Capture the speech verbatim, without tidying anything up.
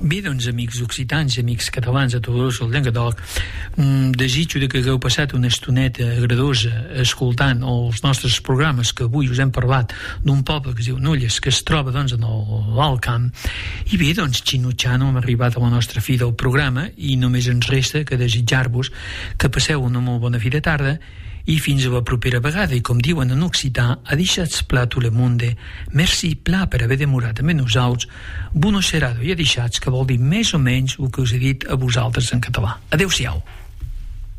Bé, doncs, amics occitans i amics catalans a tots el Llenguadoc, desitjo que hagueu passat una estoneta agradosa escoltant els nostres programes, que avui us hem parlat d'un poble que es diu Nulles, que es troba, doncs, en l'Alt Camp. I bé, doncs, xinutxant, hem arribat a la nostra fi del programa i només ens resta que desitjar-vos que passeu una molt bona fi de tarda i fins a la propera vegada. I com diuen en occità, a deixats pla tout le monde, merci pla per haver demorat amb nosaltres, buono serado i a deixats, que vol dir més o menys el que us he dit a vosaltres en català. Adéu-siau.